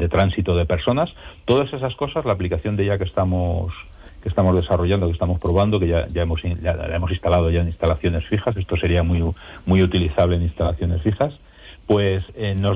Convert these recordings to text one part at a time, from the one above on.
de tránsito de personas. Todas esas cosas, la aplicación de ella que estamos desarrollando, que estamos probando, que ya la hemos instalado ya en instalaciones fijas, esto sería muy utilizable en instalaciones fijas, pues nos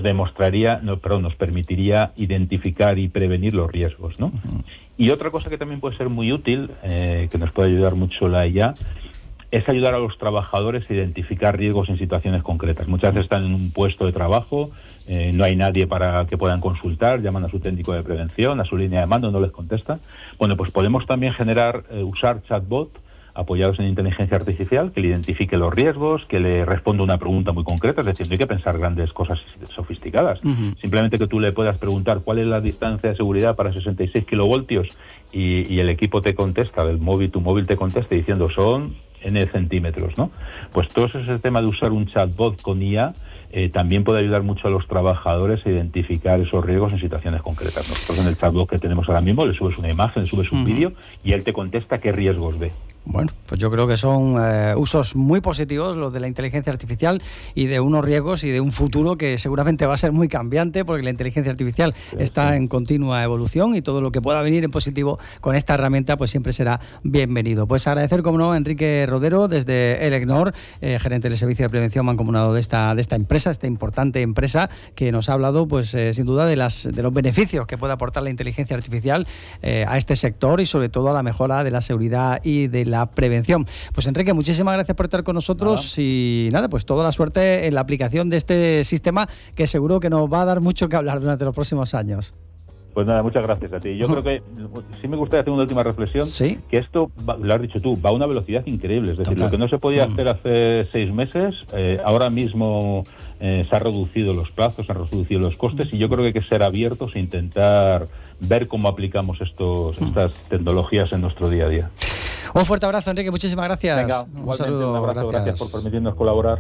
permitiría identificar y prevenir los riesgos, ¿no? Uh-huh. Y otra cosa que también puede ser muy útil, que nos puede ayudar mucho la IA, es ayudar a los trabajadores a identificar riesgos en situaciones concretas. Muchas veces están en un puesto de trabajo, no hay nadie para que puedan consultar, llaman a su técnico de prevención, a su línea de mando, no les contesta. Bueno, pues podemos también usar chatbot apoyados en inteligencia artificial, que le identifique los riesgos, que le responda una pregunta muy concreta, es decir, no hay que pensar grandes cosas sofisticadas. Uh-huh. Simplemente que tú le puedas preguntar cuál es la distancia de seguridad para 66 kilovoltios y el equipo te contesta, tu móvil te contesta diciendo son N centímetros, ¿no? Pues todo ese tema de usar un chatbot con IA también puede ayudar mucho a los trabajadores a identificar esos riesgos en situaciones concretas. Nosotros en el chatbot que tenemos ahora mismo le subes una imagen, le subes un vídeo y él te contesta qué riesgos ve. Bueno, pues yo creo que son usos muy positivos los de la inteligencia artificial y de unos riesgos y de un futuro que seguramente va a ser muy cambiante, porque la inteligencia artificial está en continua evolución y todo lo que pueda venir en positivo con esta herramienta pues siempre será bienvenido. Pues agradecer, como no, a Enrique Rodero desde Elecnor, gerente del Servicio de Prevención Mancomunado de esta empresa, esta importante empresa, que nos ha hablado pues sin duda de los beneficios que puede aportar la inteligencia artificial a este sector y sobre todo a la mejora de la seguridad y de la prevención. Pues Enrique, muchísimas gracias por estar con nosotros y nada, pues toda la suerte en la aplicación de este sistema que seguro que nos va a dar mucho que hablar durante los próximos años. Pues nada, muchas gracias a ti. Yo creo que sí me gustaría hacer una última reflexión, ¿sí? Que esto, lo has dicho tú, va a una velocidad increíble. Es decir, Total. Lo que no se podía hacer hace 6 meses, ahora mismo se han reducido los plazos, se han reducido los costes y yo creo que hay que ser abiertos e intentar ver cómo aplicamos estas tecnologías en nuestro día a día. Un fuerte abrazo, Enrique, muchísimas gracias. Venga, un saludo, un abrazo, gracias por permitirnos colaborar.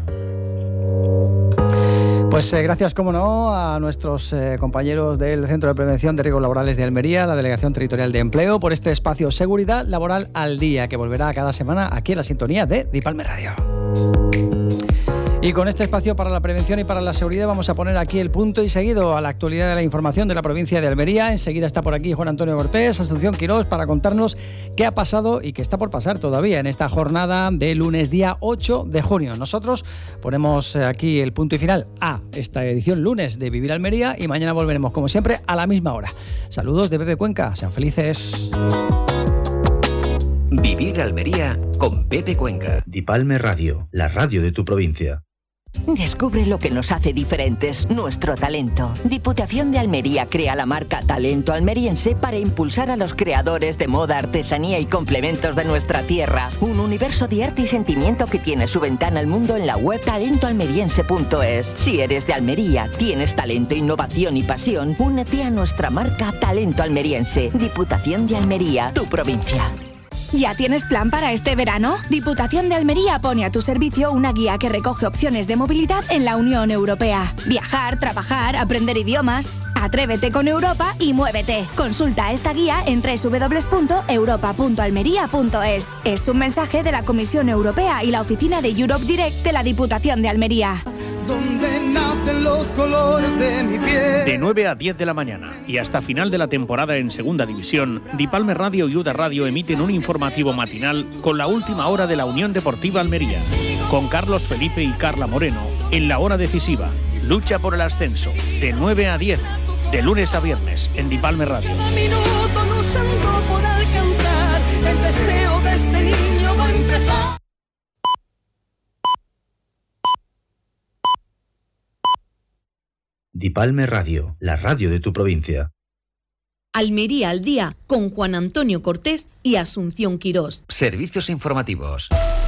Pues gracias, como no, a nuestros compañeros del Centro de Prevención de Riesgos Laborales de Almería, la Delegación Territorial de Empleo, por este espacio Seguridad Laboral al Día, que volverá cada semana aquí en la sintonía de Dipalme Radio. Y con este espacio para la prevención y para la seguridad vamos a poner aquí el punto y seguido a la actualidad de la información de la provincia de Almería. Enseguida está por aquí Juan Antonio Cortés, Asunción Quirós, para contarnos qué ha pasado y qué está por pasar todavía en esta jornada de lunes día 8 de junio. Nosotros ponemos aquí el punto y final a esta edición lunes de Vivir Almería y mañana volveremos como siempre a la misma hora. Saludos de Pepe Cuenca, sean felices. Vivir Almería con Pepe Cuenca. Dipalme Radio, la radio de tu provincia. Descubre lo que nos hace diferentes, nuestro talento. Diputación de Almería crea la marca Talento Almeriense para impulsar a los creadores de moda, artesanía y complementos de nuestra tierra. Un universo de arte y sentimiento que tiene su ventana al mundo en la web talentoalmeriense.es. Si eres de Almería, tienes talento, innovación y pasión, únete a nuestra marca Talento Almeriense. Diputación de Almería, tu provincia. ¿Ya tienes plan para este verano? Diputación de Almería pone a tu servicio una guía que recoge opciones de movilidad en la Unión Europea. Viajar, trabajar, aprender idiomas. Atrévete con Europa y muévete. Consulta esta guía en www.europa.almería.es. Es un mensaje de la Comisión Europea y la oficina de Europe Direct de la Diputación de Almería. Donde nacen los colores de mi piel. De 9 a 10 de la mañana y hasta final de la temporada en Segunda División, Dipalme Radio y UDA Radio emiten un informativo matinal con la última hora de la Unión Deportiva Almería, con Carlos Felipe y Carla Moreno en la hora decisiva. Lucha por el ascenso, de 9 a 10, de lunes a viernes, en Dipalme Radio. Cada minuto luchando por alcanzar el deseo de este niño va a empezar. Dipalme Radio, la radio de tu provincia. Almería al día con Juan Antonio Cortés y Asunción Quirós. Servicios informativos.